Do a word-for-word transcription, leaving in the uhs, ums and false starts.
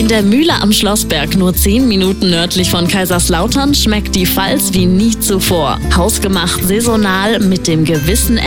In der Mühle am Schlossberg, nur zehn Minuten nördlich von Kaiserslautern, schmeckt die Pfalz wie nie zuvor. Hausgemacht, saisonal, mit dem Gewissen